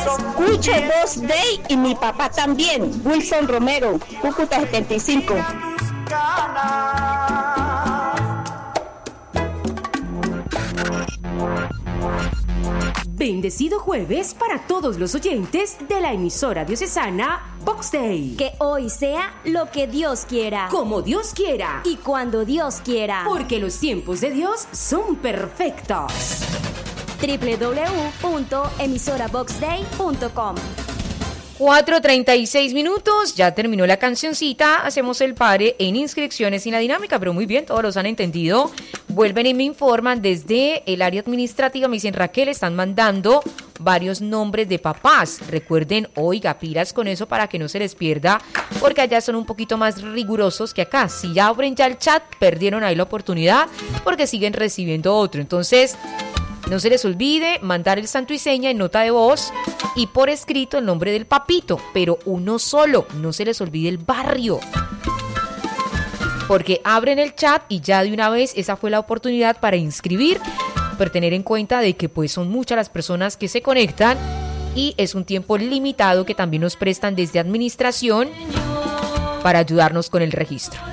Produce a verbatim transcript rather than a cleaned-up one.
Cucho Box Day y mi papá también, Wilson Romero, Cúcuta setenta y cinco. Bendecido jueves para todos los oyentes de la emisora diocesana Box Day. Que hoy sea lo que Dios quiera, como Dios quiera y cuando Dios quiera, porque los tiempos de Dios son perfectos. doble u doble u doble u punto emisora box day punto com. cuatro treinta y seis minutos, ya terminó la cancioncita, hacemos el pare en inscripciones y la dinámica, pero muy bien, todos los han entendido. Vuelven y me informan desde el área administrativa, me dicen Raquel, están mandando varios nombres de papás. Recuerden, oiga, pilas con eso para que no se les pierda, porque allá son un poquito más rigurosos que acá. Si ya abren ya el chat, perdieron ahí la oportunidad porque siguen recibiendo otro. Entonces, no se les olvide mandar el santo y seña en nota de voz y por escrito el nombre del papito, pero uno solo, no se les olvide el barrio. Porque abren el chat y ya de una vez esa fue la oportunidad para inscribir, pero tener en cuenta de que pues son muchas las personas que se conectan y es un tiempo limitado que también nos prestan desde administración para ayudarnos con el registro.